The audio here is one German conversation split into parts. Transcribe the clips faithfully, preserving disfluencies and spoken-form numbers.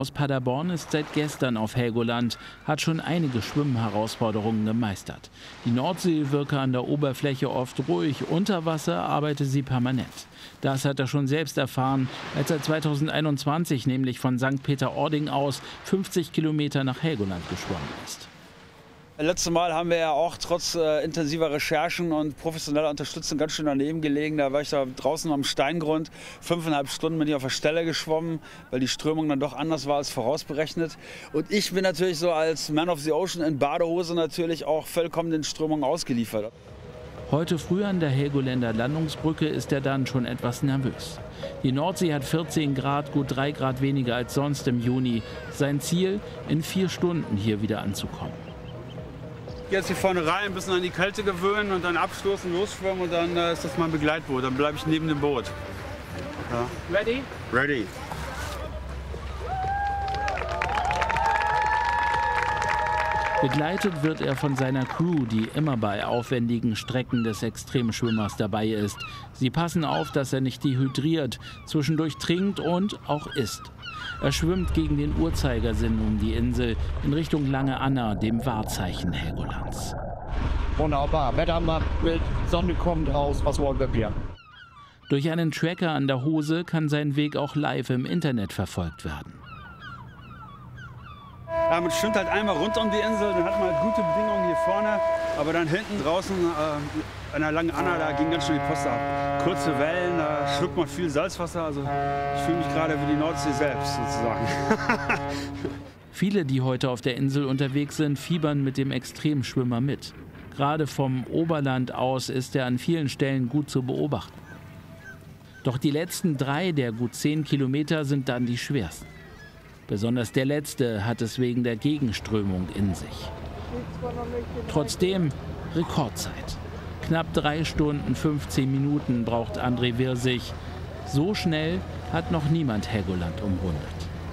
aus Paderborn ist seit gestern auf Helgoland, hat schon einige Schwimmherausforderungen gemeistert. Die Nordsee wirke an der Oberfläche oft ruhig, unter Wasser arbeite sie permanent. Das hat er schon selbst erfahren, als er zweitausendeinundzwanzig nämlich von Sankt Peter-Ording aus fünfzig Kilometer nach Helgoland geschwommen ist. Letztes Mal haben wir ja auch trotz äh, intensiver Recherchen und professioneller Unterstützung ganz schön daneben gelegen. Da war ich da draußen am Steingrund. Fünfeinhalb Stunden bin ich auf der Stelle geschwommen, weil die Strömung dann doch anders war als vorausberechnet. Und ich bin natürlich so als Man of the Ocean in Badehose natürlich auch vollkommen den Strömungen ausgeliefert. Heute früh an der Helgoländer Landungsbrücke ist er dann schon etwas nervös. Die Nordsee hat vierzehn Grad, gut drei Grad weniger als sonst im Juni. Sein Ziel, in vier Stunden hier wieder anzukommen. Jetzt hier vorne rein, ein bisschen an die Kälte gewöhnen und dann abstoßen, losschwimmen und dann äh, ist das mein Begleitboot. Dann bleibe ich neben dem Boot. Ja. Ready? Ready. Begleitet wird er von seiner Crew, die immer bei aufwendigen Strecken des Extremschwimmers dabei ist. Sie passen auf, dass er nicht dehydriert, zwischendurch trinkt und auch isst. Er schwimmt gegen den Uhrzeigersinn um die Insel in Richtung Lange Anna, dem Wahrzeichen Helgolands. Wunderbar, Wetter macht Bild, Sonne kommt raus, was wollen wir mehr? Durch einen Tracker an der Hose kann sein Weg auch live im Internet verfolgt werden. Ja, man schwimmt halt einmal rund um die Insel, dann hat man halt gute Bedingungen hier vorne, aber dann hinten draußen äh, an der Langen Anna, da ging ganz schön die Post ab. Kurze Wellen, da schluckt man viel Salzwasser, also ich fühle mich gerade wie die Nordsee selbst sozusagen. Viele, die heute auf der Insel unterwegs sind, fiebern mit dem Extremschwimmer mit. Gerade vom Oberland aus ist er an vielen Stellen gut zu beobachten. Doch die letzten drei der gut zehn Kilometer sind dann die schwersten. Besonders der letzte hat es wegen der Gegenströmung in sich. Trotzdem Rekordzeit. Knapp drei Stunden fünfzehn Minuten braucht André Wirsig. So schnell hat noch niemand Helgoland umrundet.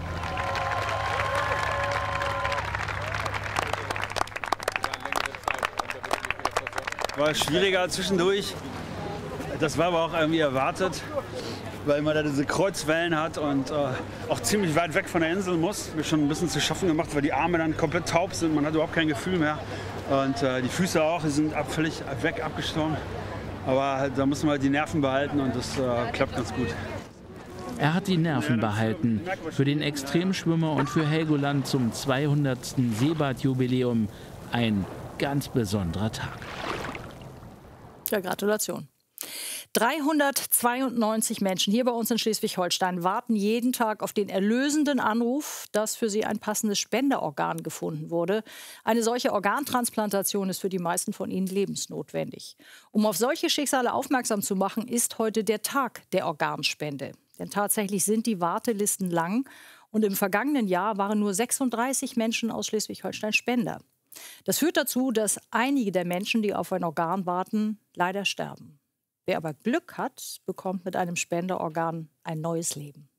War schwieriger zwischendurch. Das war aber auch irgendwie erwartet, weil man da diese Kreuzwellen hat und äh, auch ziemlich weit weg von der Insel muss. Mir schon ein bisschen zu schaffen gemacht, weil die Arme dann komplett taub sind. Man hat überhaupt kein Gefühl mehr. Und äh, die Füße auch, die sind ab, völlig weg abgestorben. Aber da muss man halt die Nerven behalten und das äh, klappt ganz gut. Er hat die Nerven behalten. Für den Extremschwimmer und für Helgoland zum zweihundertsten Seebad-Jubiläum ein ganz besonderer Tag. Ja, Gratulation. dreihundertzweiundneunzig Menschen hier bei uns in Schleswig-Holstein warten jeden Tag auf den erlösenden Anruf, dass für sie ein passendes Spenderorgan gefunden wurde. Eine solche Organtransplantation ist für die meisten von ihnen lebensnotwendig. Um auf solche Schicksale aufmerksam zu machen, ist heute der Tag der Organspende. Denn tatsächlich sind die Wartelisten lang und im vergangenen Jahr waren nur sechsunddreißig Menschen aus Schleswig-Holstein Spender. Das führt dazu, dass einige der Menschen, die auf ein Organ warten, leider sterben. Wer aber Glück hat, bekommt mit einem Spenderorgan ein neues Leben.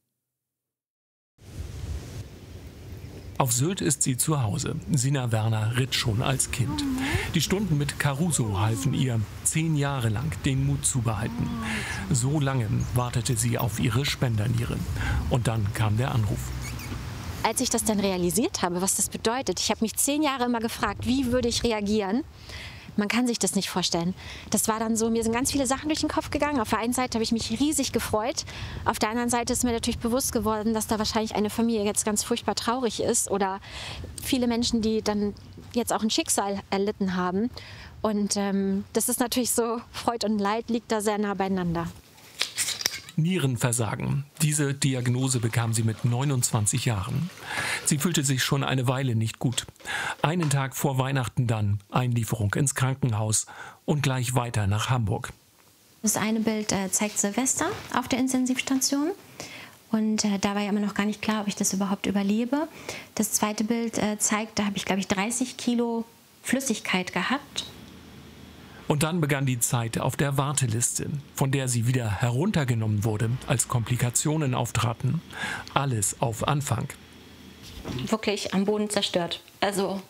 Auf Sylt ist sie zu Hause. Sina Werner ritt schon als Kind. Die Stunden mit Caruso halfen ihr, zehn Jahre lang den Mut zu behalten. So lange wartete sie auf ihre Spenderniere. Und dann kam der Anruf. Als ich das dann realisiert habe, was das bedeutet, ich habe mich zehn Jahre immer gefragt, wie würde ich reagieren? Man kann sich das nicht vorstellen. Das war dann so, mir sind ganz viele Sachen durch den Kopf gegangen. Auf der einen Seite habe ich mich riesig gefreut. Auf der anderen Seite ist mir natürlich bewusst geworden, dass da wahrscheinlich eine Familie jetzt ganz furchtbar traurig ist oder viele Menschen, die dann jetzt auch ein Schicksal erlitten haben. Und ähm, das ist natürlich so, Freud und Leid liegt da sehr nah beieinander. Nierenversagen. Diese Diagnose bekam sie mit neunundzwanzig Jahren. Sie fühlte sich schon eine Weile nicht gut. Einen Tag vor Weihnachten dann Einlieferung ins Krankenhaus und gleich weiter nach Hamburg. Das eine Bild äh, zeigt Silvester auf der Intensivstation. Und äh, da war ja immer noch gar nicht klar, ob ich das überhaupt überlebe. Das zweite Bild äh, zeigt, da habe ich, glaube ich, dreißig Kilo Flüssigkeit gehabt. Und dann begann die Zeit auf der Warteliste, von der sie wieder heruntergenommen wurde, als Komplikationen auftraten. Alles auf Anfang. Wirklich am Boden zerstört. Also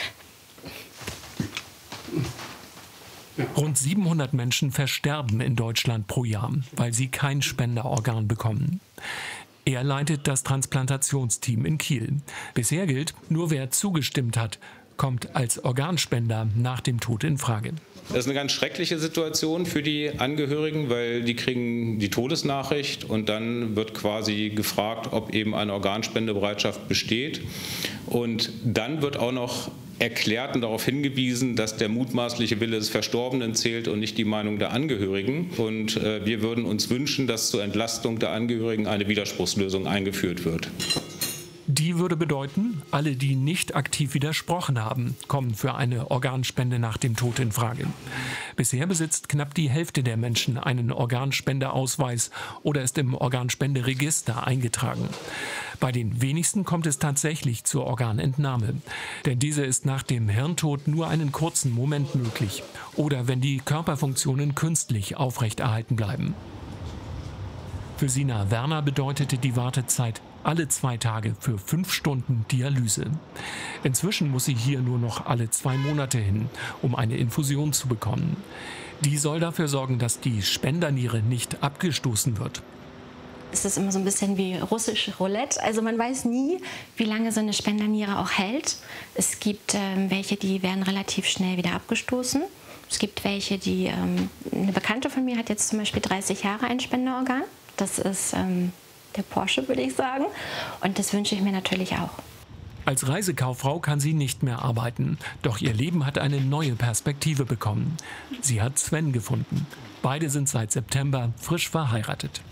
Rund siebenhundert Menschen versterben in Deutschland pro Jahr, weil sie kein Spenderorgan bekommen. Er leitet das Transplantationsteam in Kiel. Bisher gilt, nur wer zugestimmt hat, kommt als Organspender nach dem Tod in Frage. Das ist eine ganz schreckliche Situation für die Angehörigen, weil die kriegen die Todesnachricht und dann wird quasi gefragt, ob eben eine Organspendebereitschaft besteht. Und dann wird auch noch erklärt und darauf hingewiesen, dass der mutmaßliche Wille des Verstorbenen zählt und nicht die Meinung der Angehörigen. Und äh, wir würden uns wünschen, dass zur Entlastung der Angehörigen eine Widerspruchslösung eingeführt wird. Die würde bedeuten, alle, die nicht aktiv widersprochen haben, kommen für eine Organspende nach dem Tod in Frage. Bisher besitzt knapp die Hälfte der Menschen einen Organspendeausweis oder ist im Organspenderegister eingetragen. Bei den wenigsten kommt es tatsächlich zur Organentnahme. Denn diese ist nach dem Hirntod nur einen kurzen Moment möglich oder wenn die Körperfunktionen künstlich aufrechterhalten bleiben. Für Sina Werner bedeutete die Wartezeit alle zwei Tage für fünf Stunden Dialyse. Inzwischen muss sie hier nur noch alle zwei Monate hin, um eine Infusion zu bekommen. Die soll dafür sorgen, dass die Spenderniere nicht abgestoßen wird. Es ist immer so ein bisschen wie russisch Roulette. Also man weiß nie, wie lange so eine Spenderniere auch hält. Es gibt ähm, welche, die werden relativ schnell wieder abgestoßen. Es gibt welche, die, ähm, eine Bekannte von mir hat jetzt zum Beispiel dreißig Jahre ein Spenderorgan. Das ist ähm, der Porsche, würde ich sagen. Und das wünsche ich mir natürlich auch. Als Reisekauffrau kann sie nicht mehr arbeiten. Doch ihr Leben hat eine neue Perspektive bekommen. Sie hat Sven gefunden. Beide sind seit September frisch verheiratet.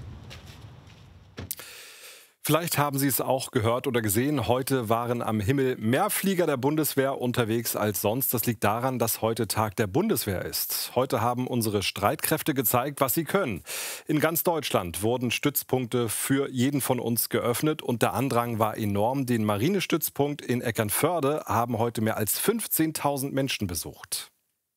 Vielleicht haben Sie es auch gehört oder gesehen. Heute waren am Himmel mehr Flieger der Bundeswehr unterwegs als sonst. Das liegt daran, dass heute Tag der Bundeswehr ist. Heute haben unsere Streitkräfte gezeigt, was sie können. In ganz Deutschland wurden Stützpunkte für jeden von uns geöffnet und der Andrang war enorm. Den Marinestützpunkt in Eckernförde haben heute mehr als fünfzehntausend Menschen besucht.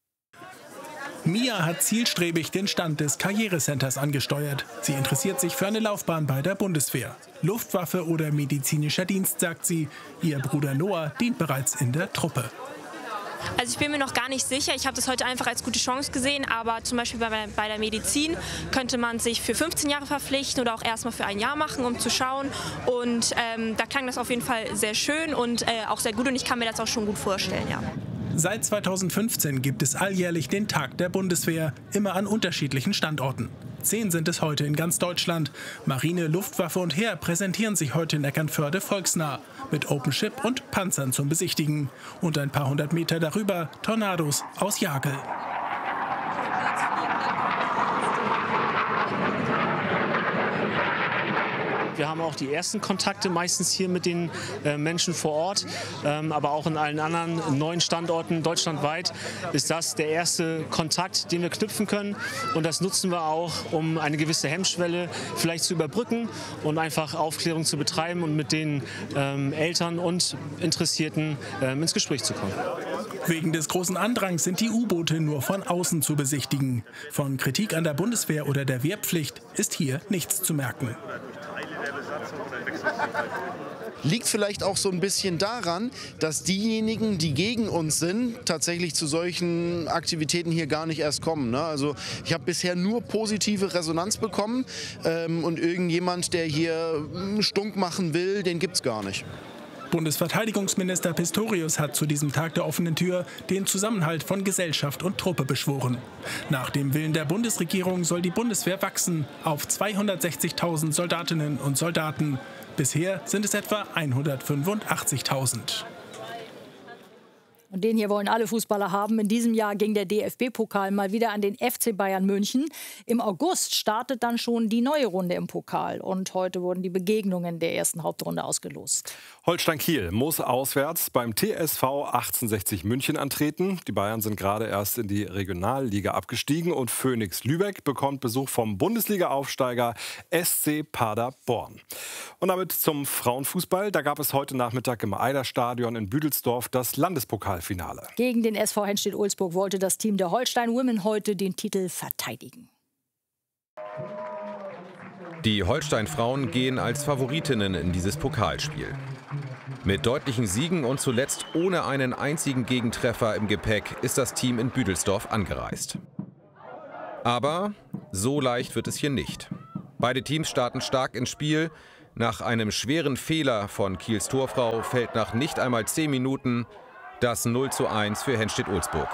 Mia hat zielstrebig den Stand des Karrierecenters angesteuert. Sie interessiert sich für eine Laufbahn bei der Bundeswehr. Luftwaffe oder medizinischer Dienst, sagt sie. Ihr Bruder Noah dient bereits in der Truppe. Also ich bin mir noch gar nicht sicher. Ich habe das heute einfach als gute Chance gesehen. Aber zum Beispiel bei, bei der Medizin könnte man sich für fünfzehn Jahre verpflichten oder auch erstmal für ein Jahr machen, um zu schauen. Und ähm, da klang das auf jeden Fall sehr schön und äh, auch sehr gut. Und ich kann mir das auch schon gut vorstellen, ja. Seit zweitausendfünfzehn gibt es alljährlich den Tag der Bundeswehr, immer an unterschiedlichen Standorten. Zehn sind es heute in ganz Deutschland. Marine, Luftwaffe und Heer präsentieren sich heute in Eckernförde volksnah. Mit OpenShip und Panzern zum Besichtigen. Und ein paar hundert Meter darüber Tornados aus Jagel. Wir haben auch die ersten Kontakte meistens hier mit den äh, Menschen vor Ort, ähm, aber auch in allen anderen neuen Standorten deutschlandweit ist das der erste Kontakt, den wir knüpfen können. Und das nutzen wir auch, um eine gewisse Hemmschwelle vielleicht zu überbrücken und einfach Aufklärung zu betreiben und mit den ähm, Eltern und Interessierten ähm, ins Gespräch zu kommen. Wegen des großen Andrangs sind die U-Boote nur von außen zu besichtigen. Von Kritik an der Bundeswehr oder der Wehrpflicht ist hier nichts zu merken. Liegt vielleicht auch so ein bisschen daran, dass diejenigen, die gegen uns sind, tatsächlich zu solchen Aktivitäten hier gar nicht erst kommen. Ne? Also ich habe bisher nur positive Resonanz bekommen ähm, und irgendjemand, der hier Stunk machen will, den gibt's gar nicht. Bundesverteidigungsminister Pistorius hat zu diesem Tag der offenen Tür den Zusammenhalt von Gesellschaft und Truppe beschworen. Nach dem Willen der Bundesregierung soll die Bundeswehr wachsen auf zweihundertsechzigtausend Soldatinnen und Soldaten. Bisher sind es etwa hundertfünfundachtzigtausend. Und den hier wollen alle Fußballer haben. In diesem Jahr ging der D F B-Pokal mal wieder an den F C Bayern München. Im August startet dann schon die neue Runde im Pokal. Und heute wurden die Begegnungen der ersten Hauptrunde ausgelost. Holstein Kiel muss auswärts beim T S V achtzehnhundertsechzig München antreten. Die Bayern sind gerade erst in die Regionalliga abgestiegen. Und Phoenix Lübeck bekommt Besuch vom Bundesliga-Aufsteiger S C Paderborn. Und damit zum Frauenfußball. Da gab es heute Nachmittag im Eiderstadion in Büdelsdorf das Landespokal. Finale. Gegen den S V Henstedt-Ulzburg wollte das Team der Holstein Women heute den Titel verteidigen. Die Holstein-Frauen gehen als Favoritinnen in dieses Pokalspiel. Mit deutlichen Siegen und zuletzt ohne einen einzigen Gegentreffer im Gepäck ist das Team in Büdelsdorf angereist. Aber so leicht wird es hier nicht. Beide Teams starten stark ins Spiel. Nach einem schweren Fehler von Kiels Torfrau fällt nach nicht einmal zehn Minuten das null zu eins für Henstedt-Ulzburg.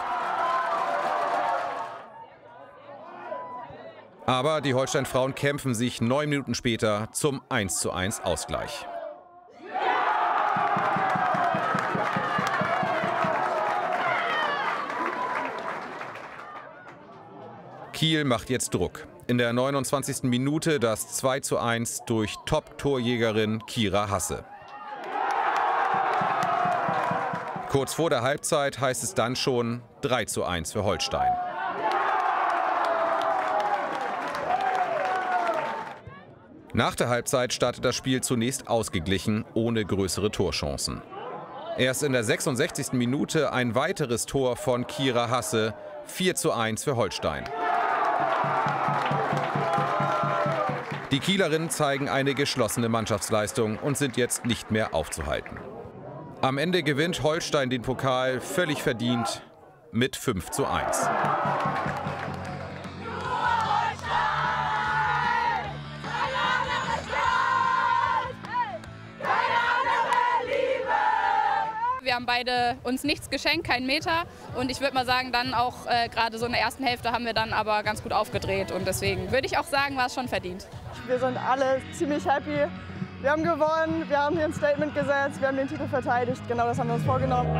Aber die Holstein-Frauen kämpfen sich neun Minuten später zum eins zu eins Ausgleich. Kiel macht jetzt Druck. In der neunundzwanzigsten Minute das zwei zu eins durch Top-Torjägerin Kira Hasse. Kurz vor der Halbzeit heißt es dann schon drei zu eins für Holstein. Nach der Halbzeit startet das Spiel zunächst ausgeglichen, ohne größere Torchancen. Erst in der sechsundsechzigsten Minute ein weiteres Tor von Kira Hasse, vier zu eins für Holstein. Die Kielerinnen zeigen eine geschlossene Mannschaftsleistung und sind jetzt nicht mehr aufzuhalten. Am Ende gewinnt Holstein den Pokal völlig verdient mit fünf zu eins. Wir haben beide uns nichts geschenkt, keinen Meter. Und ich würde mal sagen, dann auch äh, gerade so in der ersten Hälfte haben wir dann aber ganz gut aufgedreht. Und deswegen würde ich auch sagen, war es schon verdient. Wir sind alle ziemlich happy. Wir haben gewonnen, wir haben hier ein Statement gesetzt, wir haben den Titel verteidigt. Genau das haben wir uns vorgenommen.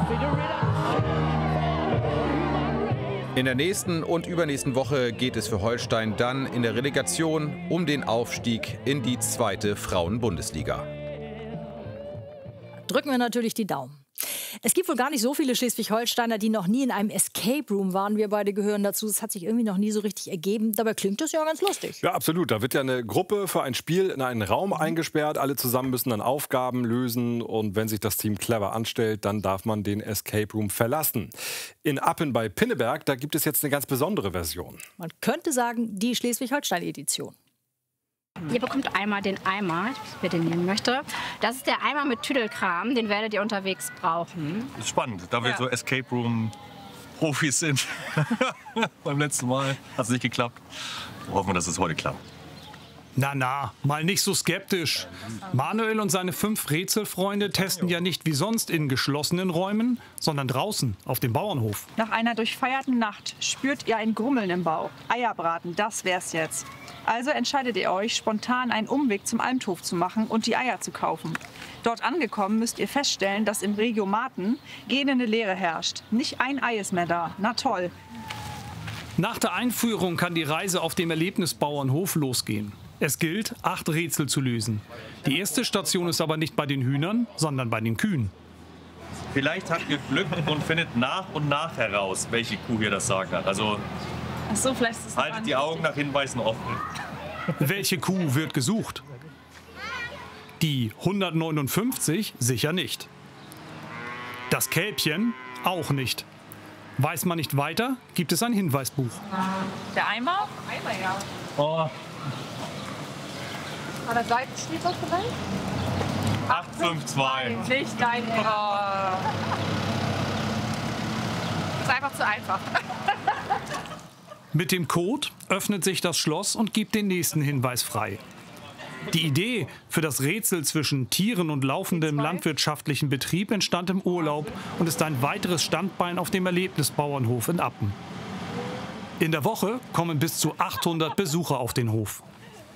In der nächsten und übernächsten Woche geht es für Holstein dann in der Relegation um den Aufstieg in die zweite Frauenbundesliga. Drücken wir natürlich die Daumen. Es gibt wohl gar nicht so viele Schleswig-Holsteiner, die noch nie in einem Escape Room waren. Wir beide gehören dazu. Das hat sich irgendwie noch nie so richtig ergeben. Dabei klingt das ja ganz lustig. Ja, absolut. Da wird ja eine Gruppe für ein Spiel in einen Raum eingesperrt. Alle zusammen müssen dann Aufgaben lösen. Und wenn sich das Team clever anstellt, dann darf man den Escape Room verlassen. In Appen bei Pinneberg, da gibt es jetzt eine ganz besondere Version. Man könnte sagen, die Schleswig-Holstein-Edition. Ihr bekommt einmal den Eimer, wer den nehmen möchte. Das ist der Eimer mit Tüdelkram, den werdet ihr unterwegs brauchen. Das ist spannend, da wir ja so Escape Room Profis sind. Beim letzten Mal hat es nicht geklappt. Hoffen wir, dass es heute klappt. Na, na, mal nicht so skeptisch. Manuel und seine fünf Rätselfreunde testen ja nicht wie sonst in geschlossenen Räumen, sondern draußen auf dem Bauernhof. Nach einer durchfeierten Nacht spürt ihr ein Grummeln im Bauch. Eierbraten, das wär's jetzt. Also entscheidet ihr euch, spontan einen Umweg zum Almthof zu machen und die Eier zu kaufen. Dort angekommen müsst ihr feststellen, dass im Regiomaten gähnende Leere herrscht. Nicht ein Ei ist mehr da. Na toll. Nach der Einführung kann die Reise auf dem Erlebnisbauernhof losgehen. Es gilt, acht Rätsel zu lösen. Die erste Station ist aber nicht bei den Hühnern, sondern bei den Kühen. Vielleicht habt ihr Glück und findet nach und nach heraus, welche Kuh hier das Sagen hat. Also Ach so, vielleicht ist es haltet die Augen nach Hinweisen offen. Welche Kuh wird gesucht? Die hundertneunundfünfzig sicher nicht. Das Kälbchen auch nicht. Weiß man nicht weiter, gibt es ein Hinweisbuch. Der Eimer? Eimer, ja. Oh. An der Seite steht das vielleicht? acht fünf zwei. Nicht dein Error. Das ist einfach zu einfach. Mit dem Code öffnet sich das Schloss und gibt den nächsten Hinweis frei. Die Idee für das Rätsel zwischen Tieren und laufendem landwirtschaftlichen Betrieb entstand im Urlaub und ist ein weiteres Standbein auf dem Erlebnisbauernhof in Appen. In der Woche kommen bis zu achthundert Besucher auf den Hof.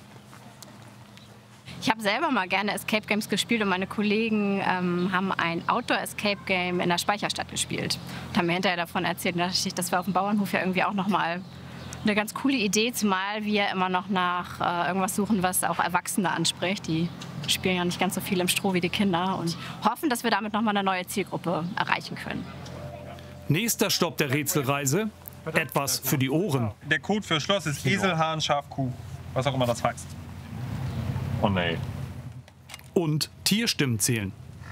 Ich habe selber mal gerne Escape Games gespielt und meine Kollegen ähm, haben ein Outdoor-Escape Game in der Speicherstadt gespielt. Und haben mir hinterher davon erzählt, und da dachte ich, das war auf dem Bauernhof ja irgendwie auch noch mal eine ganz coole Idee, zumal wir immer noch nach äh, irgendwas suchen, was auch Erwachsene anspricht. Die spielen ja nicht ganz so viel im Stroh wie die Kinder und hoffen, dass wir damit noch mal eine neue Zielgruppe erreichen können. Nächster Stopp der Rätselreise, etwas für die Ohren. Der Code für Schloss ist Esel, Hahn, Schaf, Kuh. Was auch immer das heißt. Oh nee. Und Tierstimmen zählen.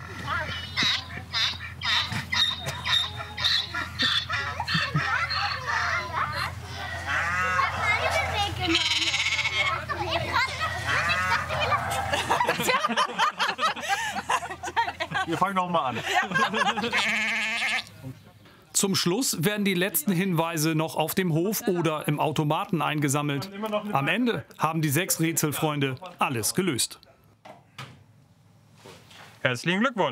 Wir fangen noch mal an. Zum Schluss werden die letzten Hinweise noch auf dem Hof oder im Automaten eingesammelt. Am Ende haben die sechs Rätselfreunde alles gelöst. Herzlichen Glückwunsch!